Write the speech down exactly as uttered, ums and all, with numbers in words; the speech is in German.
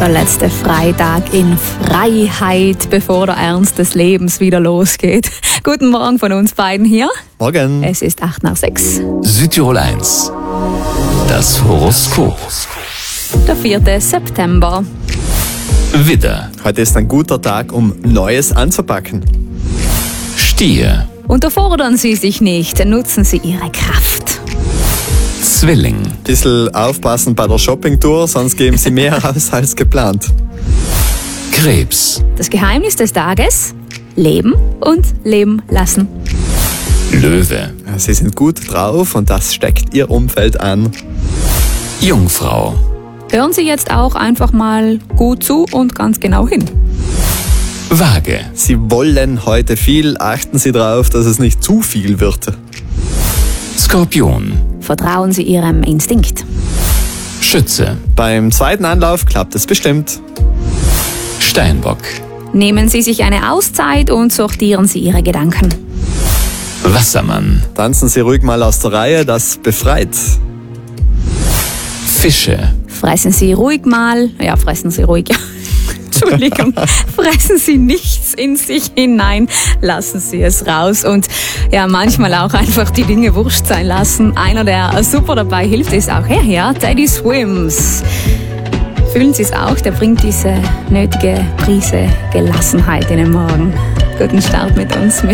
Der letzte Freitag in Freiheit, bevor der Ernst des Lebens wieder losgeht. Guten Morgen von uns beiden hier. Morgen. Es ist acht nach sechs. Südtirol eins. Das Horoskop. Der vierte September. Widder. Heute ist ein guter Tag, um Neues anzupacken. Stier. Unterfordern Sie sich nicht, nutzen Sie Ihre Kraft. Zwilling. Bisschen aufpassen bei der Shoppingtour, sonst geben Sie mehr aus als geplant. Krebs. Das Geheimnis des Tages: Leben und leben lassen. Löwe. Sie sind gut drauf und das steckt Ihr Umfeld an. Jungfrau. Hören Sie jetzt auch einfach mal gut zu und ganz genau hin. Waage. Sie wollen heute viel, achten Sie darauf, dass es nicht zu viel wird. Skorpion. Vertrauen Sie Ihrem Instinkt. Schütze. Beim zweiten Anlauf klappt es bestimmt. Steinbock. Nehmen Sie sich eine Auszeit und sortieren Sie Ihre Gedanken. Wassermann. Tanzen Sie ruhig mal aus der Reihe, das befreit. Fische. Fressen Sie ruhig mal, ja, fressen Sie ruhig, ja. Entschuldigung, fressen Sie nichts in sich hinein, lassen Sie es raus und ja, manchmal auch einfach die Dinge wurscht sein lassen. Einer, der super dabei hilft, ist auch her, ja, Teddy Swims. Fühlen Sie es auch, der bringt diese nötige Prise Gelassenheit in den Morgen. Guten Start mit uns. Mit